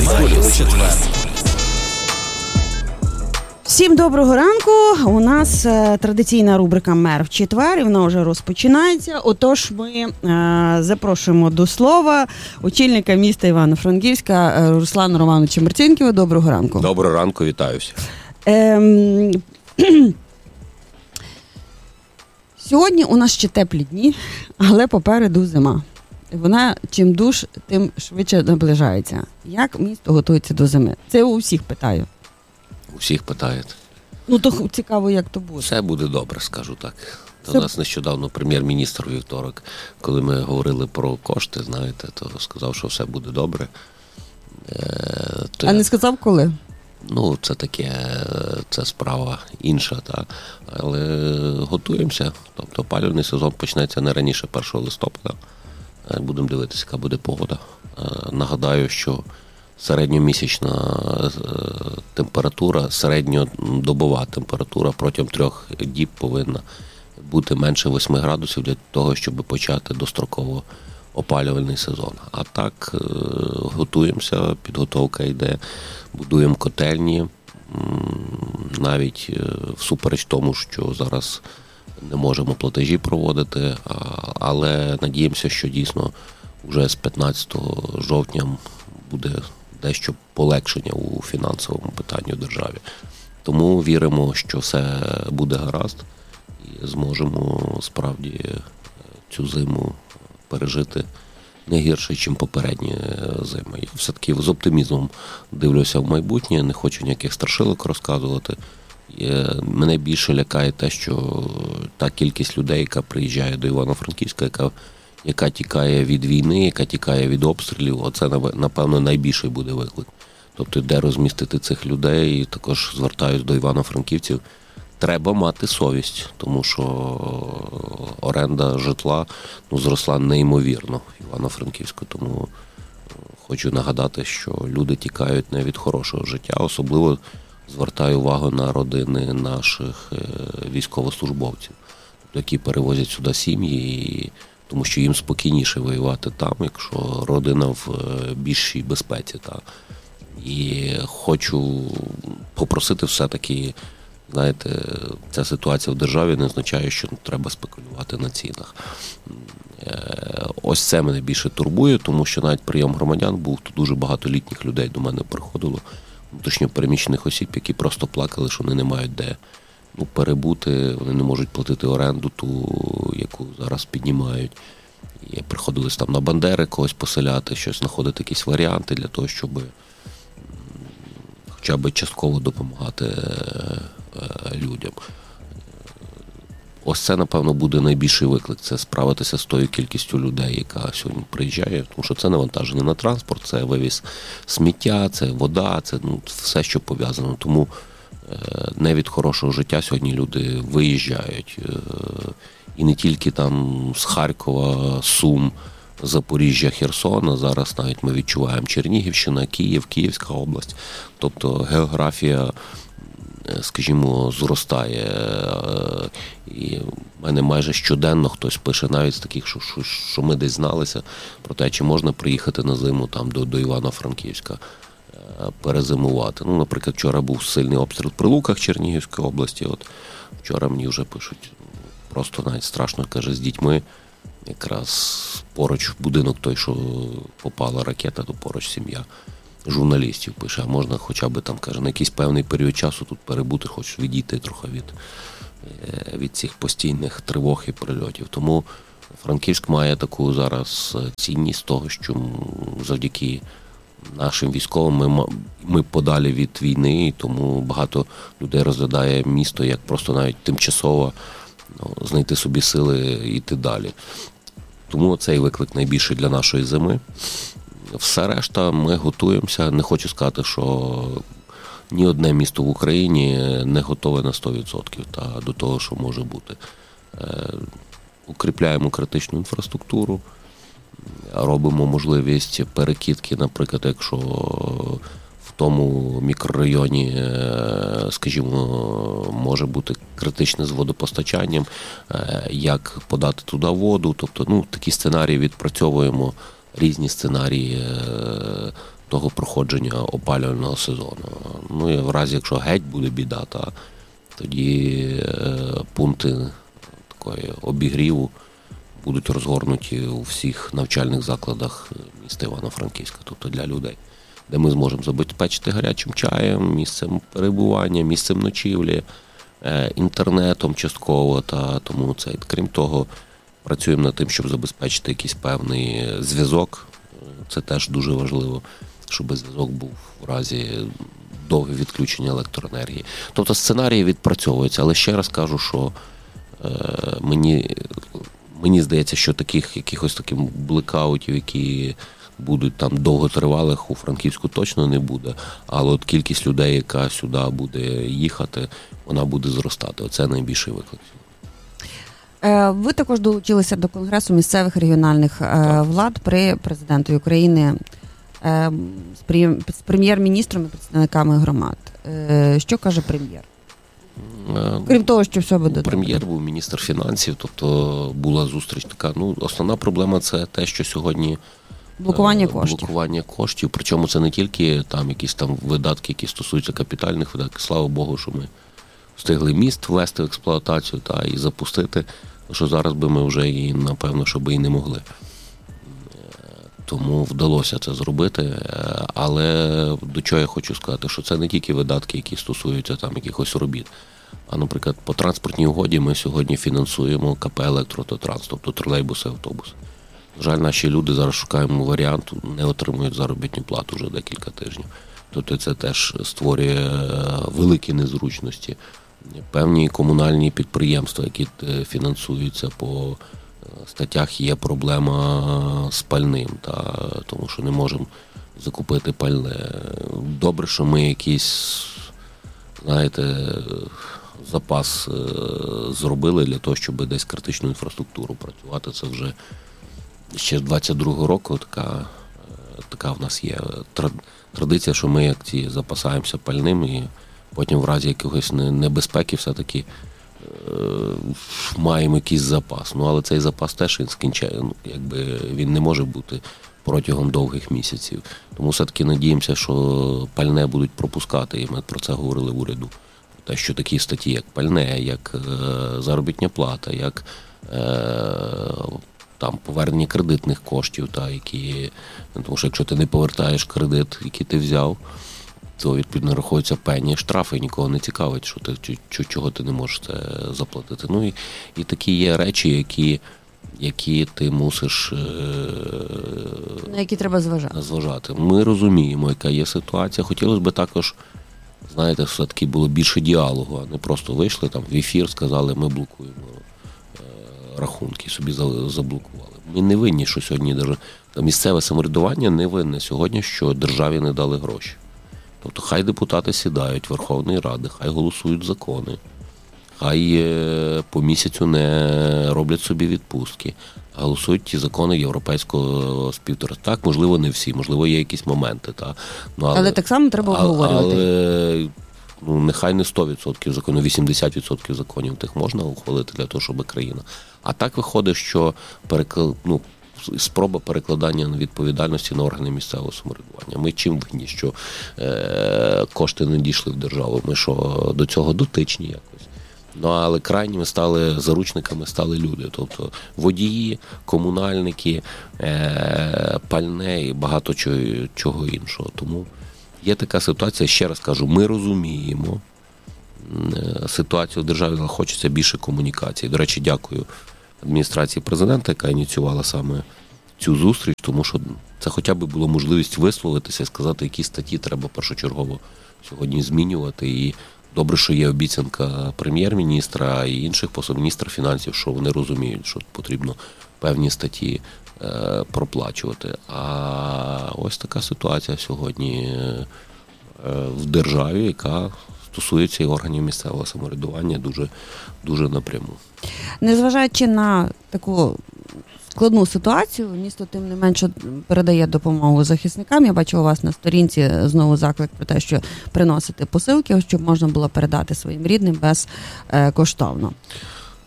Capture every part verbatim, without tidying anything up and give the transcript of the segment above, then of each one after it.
у четвер. Всім доброго ранку. У нас е, традиційна рубрика «Мер в четвер», і вона вже розпочинається. Отож, ми е, запрошуємо до слова очільника міста Івано-Франківська е, Руслана Романовича Марцінківа. Доброго ранку. Доброго ранку, вітаю всіх. Е, Сьогодні у нас ще теплі дні, але попереду зима. Вона чим душ, тим швидше наближається. Як місто готується до зими? Це у всіх питаю. Усіх питають. Ну, то цікаво, як то буде. Все буде добре, скажу так. До Це... нас нещодавно прем'єр-міністр у вівторок, коли ми говорили про кошти, знаєте, то сказав, що все буде добре. Е, то а я... не сказав, коли? Ну, це таке, це справа інша, та. Але готуємося. Тобто опалювальний сезон почнеться не раніше першого листопада. Будемо дивитися, яка буде погода. Нагадаю, що середньомісячна температура, середньодобова температура протягом трьох діб повинна бути менше восьми градусів для того, щоб почати достроково опалювальний сезон. А так готуємося, підготовка йде, будуємо котельні, навіть всупереч тому, що зараз не можемо платежі проводити, але надіємося, що дійсно вже з п'ятнадцятого жовтня буде дещо полегшення у фінансовому питанні в державі. Тому віримо, що все буде гаразд і зможемо справді цю зиму пережити не гірше, ніж попередні зими. Я все-таки з оптимізмом дивлюся в майбутнє, не хочу ніяких страшилок розказувати. Мене більше лякає те, що та кількість людей, яка приїжджає до Івано-Франківська, яка, яка тікає від війни, яка тікає від обстрілів, оце, напевно, найбільший буде виклик. Тобто, де розмістити цих людей, і також звертаюсь до івано-франківців, треба мати совість, тому що оренда житла ну, зросла неймовірно в Івано-Франківську, тому хочу нагадати, що люди тікають не від хорошого життя, особливо звертаю увагу на родини наших військовослужбовців, які перевозять сюди сім'ї, тому що їм спокійніше воювати там, якщо родина в більшій безпеці. Та. І хочу попросити все-таки, знаєте, ця ситуація в державі не означає, що треба спекулювати на цінах. Ось це мене більше турбує, тому що навіть прийом громадян був, тут дуже багато літніх людей до мене приходило, внутрішньо переміщених осіб, які просто плакали, що вони не мають де ну, перебути, вони не можуть платити оренду ту, яку зараз піднімають. І приходилось там на Бандери когось поселяти, щось знаходити, якісь варіанти для того, щоб хоча б частково допомагати людям. Ось це, напевно, буде найбільший виклик. Це справитися з тою кількістю людей, яка сьогодні приїжджає. Тому що це навантаження на транспорт, це вивіз сміття, це вода, це ну, все, що пов'язано. Тому не від хорошого життя сьогодні люди виїжджають. І не тільки там з Харкова, Сум, Запоріжжя, Херсона. Зараз навіть ми відчуваємо Чернігівщина, Київ, Київська область. Тобто географія, скажімо, зростає. І в мене майже щоденно хтось пише, навіть з таких, що, що, що ми десь зналися, про те, чи можна приїхати на зиму там до, до Івано-Франківська, перезимувати. Ну, наприклад, вчора був сильний обстріл при Луках Чернігівської області. От вчора мені вже пишуть, просто навіть страшно, каже, з дітьми, якраз поруч будинок той, що попала ракета, то поруч сім'я журналістів пише, а можна хоча б там, каже, на якийсь певний період часу тут перебути, хоч відійти трохи від, від цих постійних тривог і прильотів. Тому Франківськ має таку зараз цінність того, що завдяки нашим військовим ми, ми подалі від війни, і тому багато людей розглядає місто як просто навіть тимчасово ну, знайти собі сили і йти далі. Тому цей виклик найбільший для нашої зими. Все решта ми готуємося. Не хочу сказати, що ні одне місто в Україні не готове на сто відсотків та, до того, що може бути. Укріпляємо критичну інфраструктуру, робимо можливість перекидки, наприклад, якщо в тому мікрорайоні, скажімо, може бути критичне з водопостачанням, як подати туди воду. Тобто, ну, такі сценарії відпрацьовуємо, різні сценарії того проходження опалювального сезону. Ну і в разі, якщо геть буде біда, та тоді е, пункти такої обігріву будуть розгорнуті у всіх навчальних закладах міста Івано-Франківська, тобто для людей, де ми зможемо забезпечити гарячим чаєм, місцем перебування, місцем ночівлі, е, інтернетом частково. Та тому це, крім того, працюємо над тим, щоб забезпечити якийсь певний зв'язок. Це теж дуже важливо, щоб зв'язок був в разі довге відключення електроенергії. Тобто сценарії відпрацьовуються, але ще раз кажу, що е, мені, мені здається, що таких якихось таких блекаутів, які будуть там довготривалих, у Франківську точно не буде, але от кількість людей, яка сюди буде їхати, вона буде зростати. Оце найбільший виклик. Ви також долучилися до Конгресу місцевих регіональних так. влад при президентові України з прем'єр-міністром і представниками громад. Що каже прем'єр? Крім того, що все буде добре. Прем'єр був міністр фінансів, тобто була зустріч така. Ну, основна проблема – це те, що сьогодні блокування коштів. Блокування коштів, причому це не тільки там якісь там видатки, які стосуються капітальних видатків. Слава Богу, що ми встигли міст ввести в експлуатацію та і запустити, що зараз би ми вже і, напевно, що би і не могли. Тому вдалося це зробити, але до чого я хочу сказати, що це не тільки видатки, які стосуються там якихось робіт, а, наприклад, по транспортній угоді ми сьогодні фінансуємо КП «Електротранс», тобто тролейбуси, автобуси. На жаль, наші люди зараз шукаємо варіант, не отримують заробітну плату вже декілька тижнів. Тобто це теж створює великі незручності. Певні комунальні підприємства, які фінансуються по статтях, є проблема з пальним, та, тому що не можемо закупити пальне. Добре, що ми якийсь, знаєте, запас зробили для того, щоб десь критичну інфраструктуру працювати. Це вже ще з двадцять другого року така, така в нас є традиція, що ми як ці запасаємося пальним і потім в разі якогось небезпеки все-таки е, маємо якийсь запас. Ну, але цей запас теж він скінчає, ну, якби він не може бути протягом довгих місяців. Тому все-таки надіємося, що пальне будуть пропускати, і ми про це говорили в уряду. Те, що такі статті, як пальне, як е, заробітня плата, як е, там повернення кредитних коштів, та, які, тому що якщо ти не повертаєш кредит, який ти взяв, то, відповідно, рахуються пені, штрафи, і нікого не цікавить, що ти, чи, чого ти не можеш це заплатити. Ну, і, і такі є речі, які, які ти мусиш... На які треба зважати. зважати. Ми розуміємо, яка є ситуація. Хотілося б також, знаєте, все-таки було більше діалогу, а не просто вийшли там в ефір, сказали, ми блокуємо рахунки, собі заблокували. Ми не винні, що сьогодні держ... місцеве самоврядування не винне сьогодні, що державі не дали гроші. Тобто хай депутати сідають Верховної Ради, хай голосують закони, хай по місяцю не роблять собі відпустки, а голосують ті закони європейського співтовариства. Так, можливо, не всі, можливо, є якісь моменти. Та. Ну, але, але так само треба обговорювати. Але ну, нехай не сто відсотків законів, вісімдесят відсотків законів тих можна ухвалити для того, щоб країна. А так виходить, що перекл... ну, спроба перекладання відповідальності на органи місцевого самоврядування. Ми чим винні, що е, кошти не дійшли в державу? Ми що, до цього дотичні якось? Ну, але крайніми стали, заручниками стали люди. Тобто водії, комунальники, е, пальне і багато чого, чого іншого. Тому є така ситуація, ще раз кажу, ми розуміємо ситуацію в державі, але хочеться більше комунікації. До речі, дякую адміністрації президента, яка ініціювала саме цю зустріч, тому що це хоча б було можливість висловитися і сказати, які статті треба першочергово сьогодні змінювати. І добре, що є обіцянка прем'єр-міністра і інших посад, міністра фінансів, що вони розуміють, що потрібно певні статті е, проплачувати. А ось така ситуація сьогодні е, в державі, яка стосується і органів місцевого самоврядування дуже, дуже напряму. Незважаючи на таку складну ситуацію, місто тим не менше передає допомогу захисникам. Я бачу у вас на сторінці знову заклик про те, що приносити посилки, щоб можна було передати своїм рідним безкоштовно.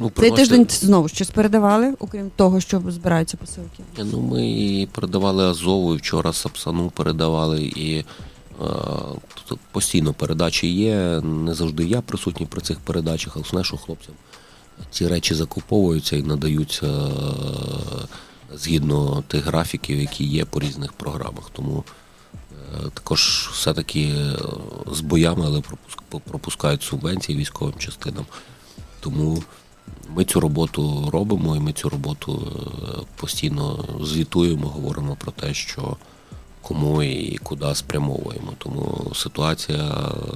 Ну, Цей приносять- тиждень знову щось передавали, окрім того, що збираються посилки? Ну, ми і передавали Азову, і вчора Сапсану передавали, і е, тут постійно передачі є. Не завжди я присутній при цих передачах, але основне, що хлопцям ці речі закуповуються і надаються е, згідно тих графіків, які є по різних програмах. Тому е, також все-таки е, з боями, але пропуск- пропускають субвенції військовим частинам. Тому ми цю роботу робимо, і ми цю роботу постійно звітуємо, говоримо про те, що кому і куди спрямовуємо. Тому ситуація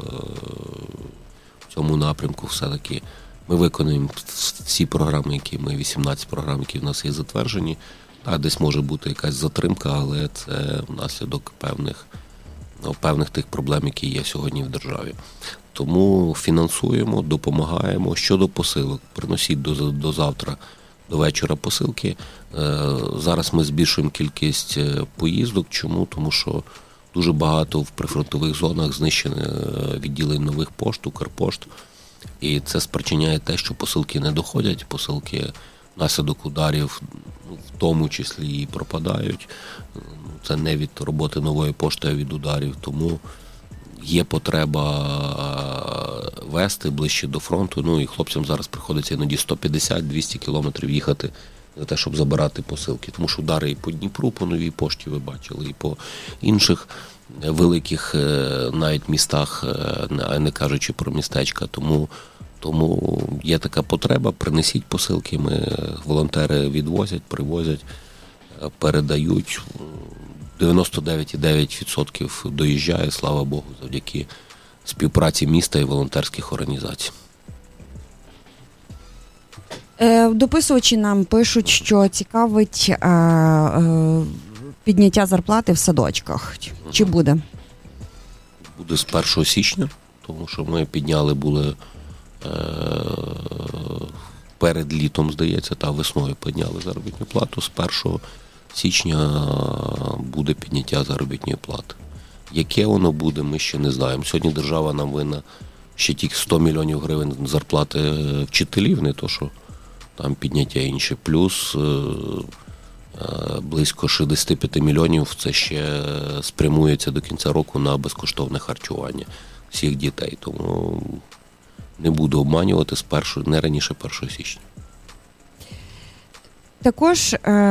в цьому напрямку все-таки ми виконуємо всі програми, які ми, вісімнадцять програм, які в нас є затверджені. Так, десь може бути якась затримка, але це внаслідок певних, ну, певних тих проблем, які є сьогодні в державі. Тому фінансуємо, допомагаємо. Щодо посилок, приносіть до, до завтра, до вечора посилки. Зараз ми збільшуємо кількість поїздок. Чому? Тому що дуже багато в прифронтових зонах знищено відділень нових пошт, Укрпошт. І це спричиняє те, що посилки не доходять, посилки внаслідок ударів, в тому числі і пропадають. Це не від роботи нової пошти, а від ударів. Тому є потреба вести ближче до фронту. Ну і хлопцям зараз приходиться іноді сто п'ятдесят - двісті кілометрів їхати за те, щоб забирати посилки. Тому що удари і по Дніпру, по новій пошті ви бачили, і по інших великих навіть містах, не кажучи про містечка. Тому, тому є така потреба, принесіть посилки, ми волонтери відвозять, привозять, передають. дев'яносто дев'ять цілих дев'ять десятих відсотків доїжджає, слава Богу, завдяки співпраці міста і волонтерських організацій. Е, дописувачі нам пишуть, що цікавить е, е, підняття зарплати в садочках. Чи буде? Буде з першого січня, тому що ми підняли були е, перед літом, здається, та весною підняли заробітну плату. З першого січня буде підняття заробітної плати. Яке воно буде, ми ще не знаємо. Сьогодні держава нам винна ще тільки сто мільйонів гривень зарплати вчителів, не то, що там підняття інше. Плюс е, е, близько шістдесят п'ять мільйонів це ще спрямується до кінця року на безкоштовне харчування всіх дітей. Тому не буду обманювати, з першого, не раніше першого січня. Також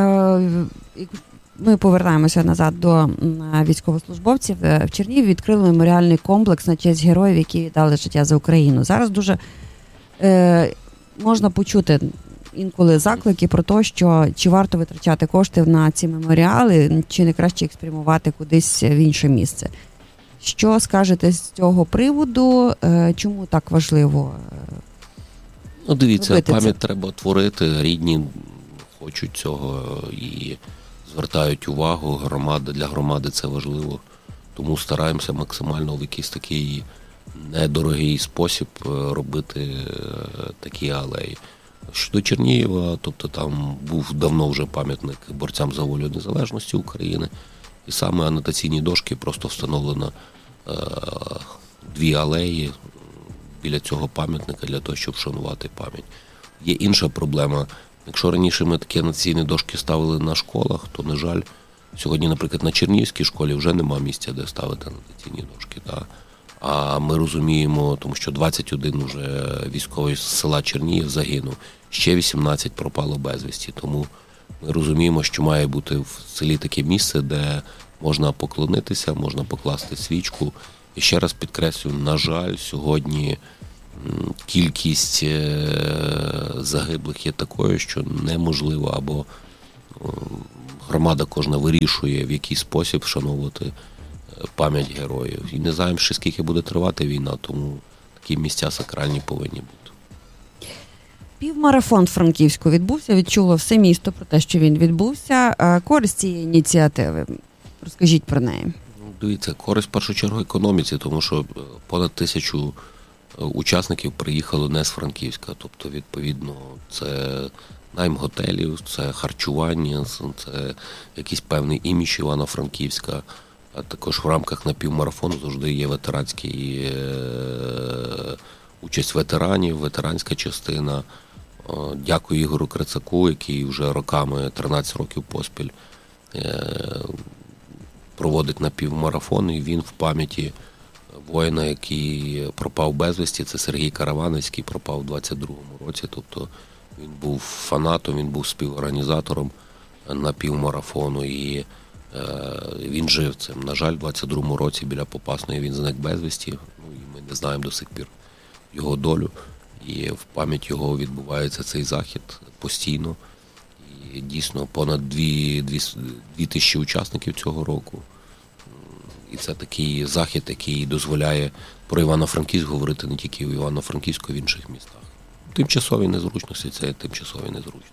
ми повертаємося назад до військовослужбовців. В Чернігові відкрили меморіальний комплекс на честь героїв, які віддали життя за Україну. Зараз дуже е, можна почути інколи заклики про те, що чи варто витрачати кошти на ці меморіали, чи не краще їх спрямувати кудись в інше місце. Що скажете з цього приводу? Е, чому так важливо? Ну, дивіться, пам'ять це? треба творити, рідні хочуть цього і звертають увагу, громади, для громади це важливо. Тому стараємося максимально в якийсь такий недорогий спосіб робити такі алеї. Щодо Чернігова, тобто там був давно вже пам'ятник борцям за волю незалежності України, і саме анотаційні дошки просто встановлено е- дві алеї біля цього пам'ятника для того, щоб вшанувати пам'ять. Є інша проблема. Якщо раніше ми такі анотаційні дошки ставили на школах, то, на жаль, сьогодні, наприклад, на Чернігівській школі вже нема місця, де ставити анотаційні дошки. Так? А ми розуміємо, тому що двадцять один вже військовий з села Чернігів загинув, ще вісімнадцять пропало безвісті. Тому ми розуміємо, що має бути в селі таке місце, де можна поклонитися, можна покласти свічку. І ще раз підкреслюю, на жаль, сьогодні кількість загиблих є такою, що неможливо, або громада кожна вирішує, в який спосіб вшановувати пам'ять героїв. І не знаємо, ще скільки буде тривати війна, тому такі місця сакральні повинні бути. Півмарафон Франківську відбувся, відчуло все місто про те, що він відбувся. Користь цієї ініціативи. Розкажіть про неї. Дивіться, користь в першу чергу економіці, тому що понад тисячу учасників приїхало не з Франківська. Тобто, відповідно, це найм готелів, це харчування, це якийсь певний імідж Івано-Франківська. А також в рамках напівмарафону завжди є ветеранський, е, участь ветеранів, ветеранська частина. Дякую Ігору Крицаку, який вже роками, тринадцять років поспіль, проводить напівмарафон, і він в пам'яті воїна, який пропав безвісті, це Сергій Караванець, який пропав у двадцять другому році. Тобто він був фанатом, він був співорганізатором напівмарафону, і е, він жив цим. На жаль, у двадцять другому році біля Попасної він зник безвісті, ну, і ми не знаємо до сих пір його долю. І в пам'ять його відбувається цей захід постійно. І дійсно понад дві, дві, дві тисячі учасників цього року. І це такий захід, який дозволяє про Івано-Франківськ говорити не тільки в Івано-Франківську, а в інших містах. Тимчасові незручності – це тимчасові незручності.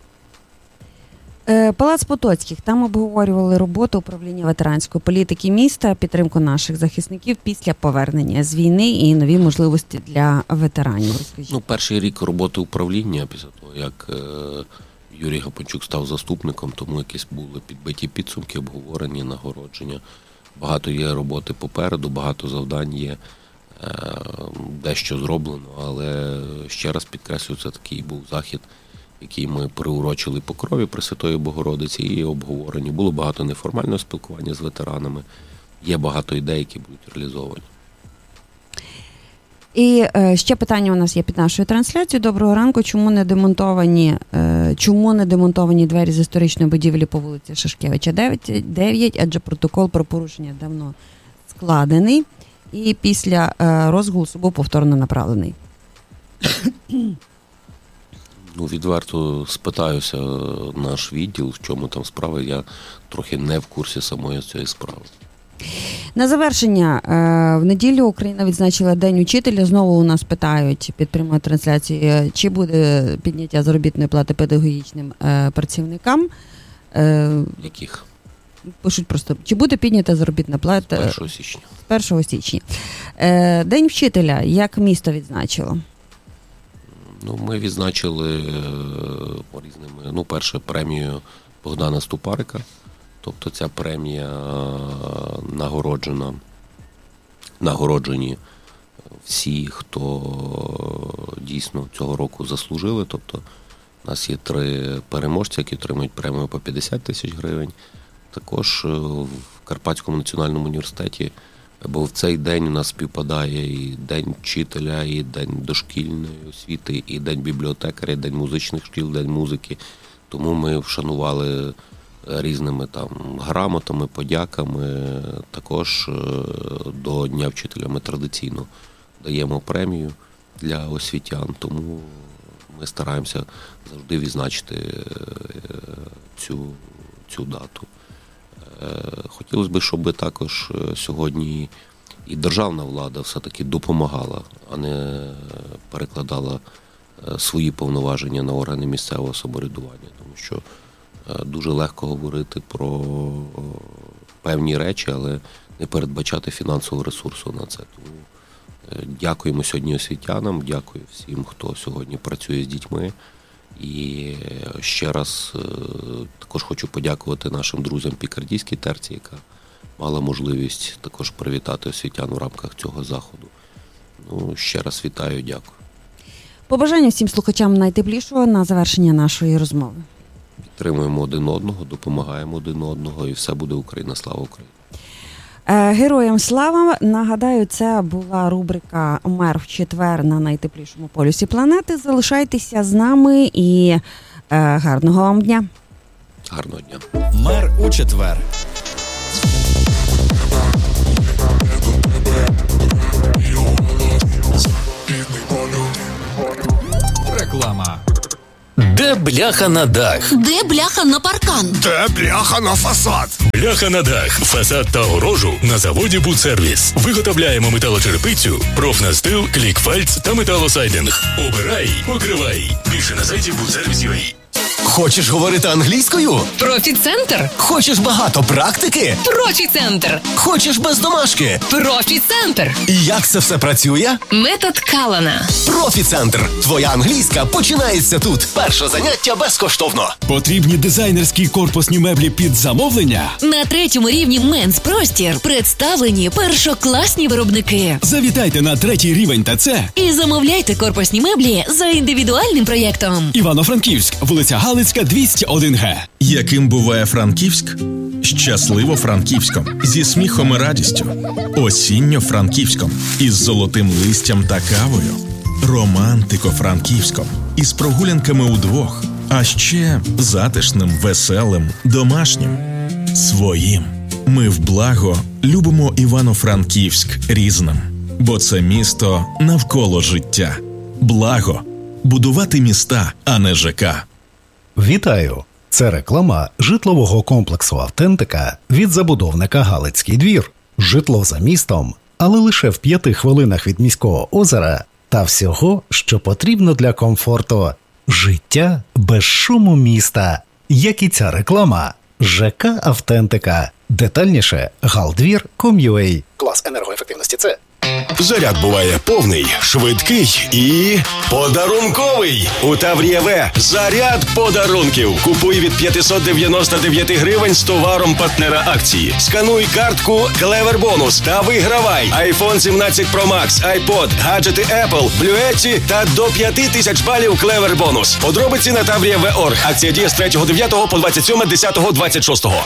Палац Потоцьких. Там обговорювали роботу управління ветеранської політики міста, підтримку наших захисників після повернення з війни і нові можливості для ветеранів. Розкажіть. Ну, перший рік роботи управління, після того, як е, Юрій Гапончук став заступником, тому якісь були підбиті підсумки, обговорені, нагородження. Багато є роботи попереду, багато завдань є, е, дещо зроблено, але ще раз підкреслюю, це такий був захід, який ми приурочили Покрові Пресвятої Богородиці, і обговорені. Було багато неформального спілкування з ветеранами, є багато ідей, які будуть реалізовані. І е, ще питання у нас є під нашою трансляцією. Доброго ранку. Чому не демонтовані, е, чому не демонтовані двері з історичної будівлі по вулиці Шашкевича дев'ять, адже протокол про порушення давно складений і після е, розголосу був повторно направлений. Ну, відверто спитаюся наш відділ, в чому там справа. Я трохи не в курсі самої цієї справи. На завершення, в неділю Україна відзначила День учителя. Знову у нас питають під прямою трансляцією, чи буде підняття заробітної плати педагогічним працівникам. Яких? Пишуть просто, чи буде піднята заробітна плата? З першого січня. З першого січня. День вчителя, як місто відзначило? Ну, ми відзначили різними, ну, перше, премію Богдана Ступарика. Тобто ця премія нагороджена, нагороджені всі, хто дійсно цього року заслужили. Тобто у нас є три переможці, які отримують премію по п'ятдесят тисяч гривень. Також в Карпатському національному університеті, бо в цей день у нас співпадає і День вчителя, і День дошкільної освіти, і День бібліотекаря, і День музичних шкіл, День музики. Тому ми вшанували різними там грамотами, подяками. Також до Дня вчителя ми традиційно даємо премію для освітян, тому ми стараємося завжди відзначити цю, цю дату. Хотілося б, щоб також сьогодні і державна влада все-таки допомагала, а не перекладала свої повноваження на органи місцевого самоврядування, тому що дуже легко говорити про певні речі, але не передбачати фінансового ресурсу на це. Тому дякуємо сьогодні освітянам, дякую всім, хто сьогодні працює з дітьми. І ще раз також хочу подякувати нашим друзям Пікардійській терці, яка мала можливість також привітати освітян в рамках цього заходу. Ну, ще раз вітаю, дякую. Побажання всім слухачам найтеплішого на завершення нашої розмови. Підтримуємо один одного, допомагаємо один одного, і все буде Україна. Слава Україні! Героям слава! Нагадаю, це була рубрика «Мер в четвер» на найтеплішому полюсі планети. Залишайтеся з нами і е, гарного вам дня! Гарного дня! Мер у четвер. Реклама. Де бляха на дах? Де бляха на паркан? Де бляха на фасад? Бляха на дах, фасад та огорожу на заводі «Будсервіс». Виготовляємо металочерепицю, профнастил, клікфальц та металосайдинг. Обирай, покривай. Більше на сайті будсервіс крапка ю а. Хочеш говорити англійською? Профі-центр. Хочеш багато практики? Профі-центр. Хочеш без домашки? Профі-центр. І як це все працює? Метод Калана. Профі-центр. Твоя англійська починається тут. Перше заняття безкоштовно. Потрібні дизайнерські корпусні меблі під замовлення? На третьому рівні Менс Простір представлені першокласні виробники. Завітайте на третій рівень ТЦ І замовляйте корпусні меблі за індивідуальним проєктом. Івано-Франківськ, вулиця Галицька, двісті один Г. Яким буває Франківськ? Щасливо Франківськом, зі сміхом і радістю. Осінньо Франківськом, із золотим листям та кавою. Романтико Франківськом, із прогулянками удвох. А ще затишним, веселим, домашнім. Своїм. Ми в благо любимо Івано-Франківськ різним. Бо це місто навколо життя. Благо. Будувати міста, а не ЖК. Вітаю! Це реклама житлового комплексу «Автентика» від забудовника «Галицький двір». Житло за містом, але лише в п'яти хвилинах від міського озера та всього, що потрібно для комфорту. Життя без шуму міста. Як і ця реклама. ЖК «Автентика». Детальніше галдвір крапка ком крапка ю а. Клас енергоефективності – це. Заряд буває повний, швидкий і подарунковий. У Таврія-В заряд подарунків. Купуй від п'ятсот дев'яносто дев'ять гривень з товаром партнера акції. Скануй картку Clever Bonus та вигравай айфон сімнадцять Pro Max, iPod, гаджети Apple, Bluetooth та до п'ять тисяч балів Clever Bonus. Подробиці на таврія точка орг. Акція діє з третього дев'ятого по двадцять сьоме десятого двадцять шостого.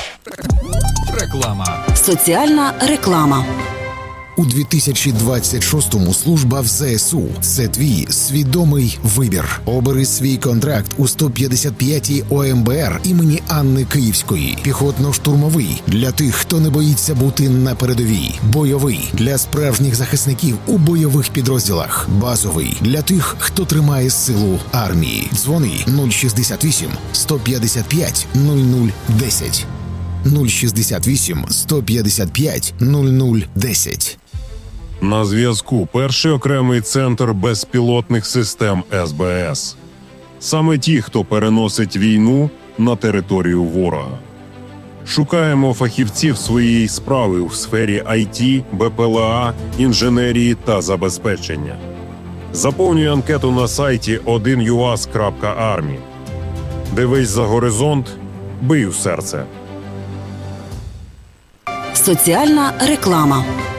Реклама. Соціальна реклама. У дві тисячі двадцять шостому служба в ЗСУ – це твій свідомий вибір. Обери свій контракт у сто п'ятдесят п'ятій О М Б Р імені Анни Київської. Піхотно-штурмовий – для тих, хто не боїться бути на передовій. Бойовий – для справжніх захисників у бойових підрозділах. Базовий – для тих, хто тримає силу армії. Дзвони нуль шістдесят вісім сто п'ятдесят п'ять нуль нуль десять. нуль шістдесят вісім сто п'ятдесят п'ять нуль нуль десять. На зв'язку перший окремий центр безпілотних систем С Б С. Саме ті, хто переносить війну на територію ворога. Шукаємо фахівців своєї справи у сфері Ай Ті, Б П Л А, інженерії та забезпечення. Заповнюй анкету на сайті один ю ас крапка армі. Дивись за горизонт, бий у серце. Соціальна реклама.